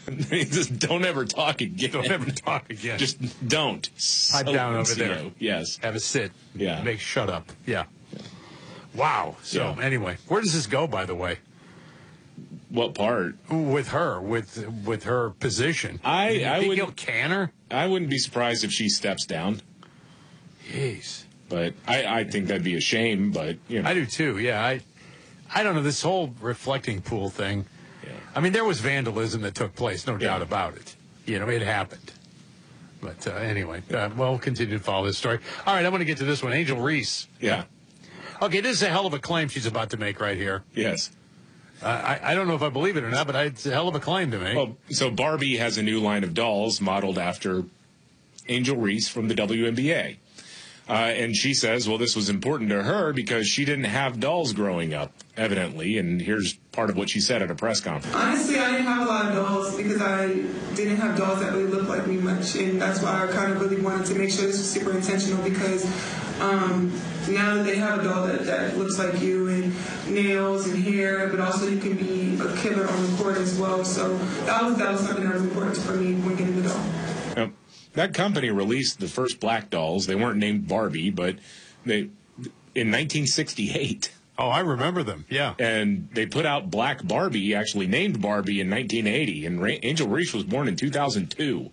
Just don't ever talk again. Don't ever talk again. Just don't. Pipe down over there. Yes. Have a sit. Yeah. Shut up. Yeah. Wow. So anyway, where does this go, by the way? What part? With her, with her position. I think would you'll can her. I wouldn't be surprised if she steps down. Jeez. But I think that'd be a shame. But I do too. Yeah. I don't know, this whole reflecting pool thing. Yeah. I mean, there was vandalism that took place, no doubt about it. It happened. But anyway, we'll continue to follow this story. All right, I want to get to this one. Angel Reese. Yeah. Okay, this is a hell of a claim she's about to make right here. Yes. I don't know if I believe it or not, but it's a hell of a claim to make. Well, so Barbie has a new line of dolls modeled after Angel Reese from the WNBA. And she says, well, this was important to her because she didn't have dolls growing up, evidently. And here's part of what she said at a press conference. Honestly, I didn't have a lot of dolls because I didn't have dolls that really looked like me much. And that's why I kind of really wanted to make sure this was super intentional because now that they have a doll that looks like you and nails and hair, but also you can be a killer on the court as well. So that was something that was important for me when getting the doll. Yep. That company released the first black dolls. They weren't named Barbie, but in 1968. Oh, I remember them, yeah. And they put out Black Barbie, actually named Barbie, in 1980. And Angel Reese was born in 2002.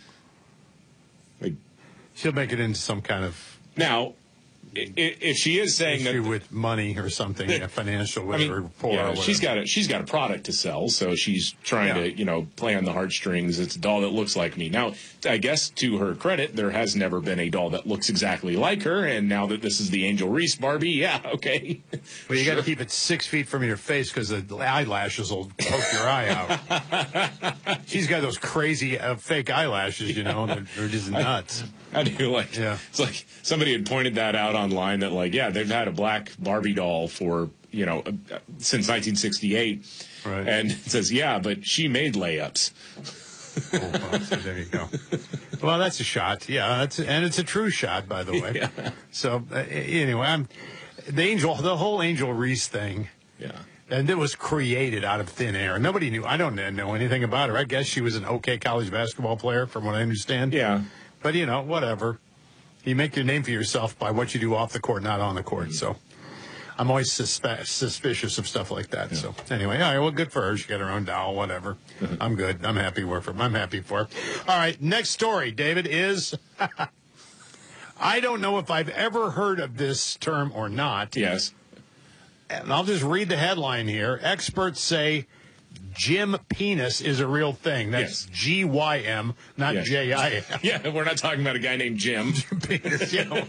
She'll make it into some kind of... Now, if she is saying issue that with money or something, financial, whatever, she's got a product to sell, so she's trying to play on the heartstrings. It's a doll that looks like me. Now, I guess to her credit, there has never been a doll that looks exactly like her, and now that this is the Angel Reese Barbie, okay. Well, you got to keep it 6 feet from your face because the eyelashes will poke your eye out. She's got those crazy fake eyelashes, they're just nuts. I do like. Yeah. It's like somebody had pointed that out online that they've had a black Barbie doll for since 1968, right? And it says but she made layups. So there you go. Well, that's a shot. Yeah, and it's a true shot, by the way. Yeah. So anyway, the whole Angel Reese thing. Yeah. And it was created out of thin air. Nobody knew. I don't know anything about her. I guess she was an okay college basketball player, from what I understand. Yeah. But, whatever. You make your name for yourself by what you do off the court, not on the court. So I'm always suspicious of stuff like that. Yeah. So anyway, all right, well, good for her. She got her own doll, whatever. I'm good. I'm happy for her. I'm happy for her. All right, next story, David, is I don't know if I've ever heard of this term or not. Yes. And I'll just read the headline here. Experts say Jim Penis is a real thing. That's G-Y-M, not J-I-M. Yeah, we're not talking about a guy named Jim. Jim Penis,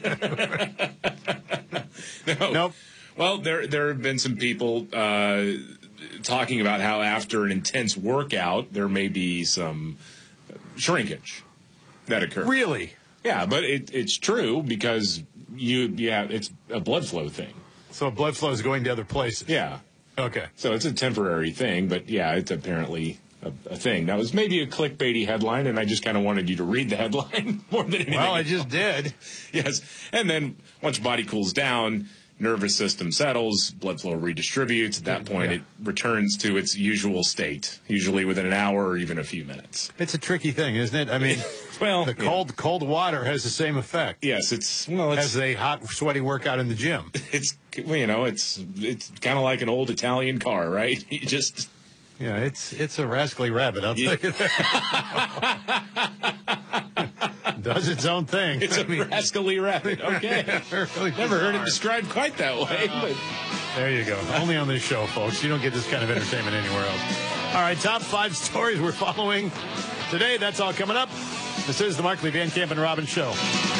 No. Nope. Well, there have been some people talking about how after an intense workout, there may be some shrinkage that occurs. Really? Yeah, but it's true because it's a blood flow thing. So blood flow is going to other places. Yeah. Okay. So it's a temporary thing, but it's apparently a thing. That was maybe a clickbaity headline, and I just kind of wanted you to read the headline more than anything. Well, I just did. Yes. And then once body cools down, nervous system settles, blood flow redistributes. At that point, it returns to its usual state, usually within an hour or even a few minutes. It's a tricky thing, isn't it? I mean, well, the cold water has the same effect. Yes, it's as a hot, sweaty workout in the gym. It's kind of like an old Italian car, right? You just it's a rascally rabbit. I'll tell you that. Does its own thing. It's a rascally rabbit. Okay. Really never heard it described quite that way. But there you go. Only on this show, folks. You don't get this kind of entertainment anywhere else. All right, top 5 stories we're following today. That's all coming up. This is the Markley, Van Camp, and Robbins Show.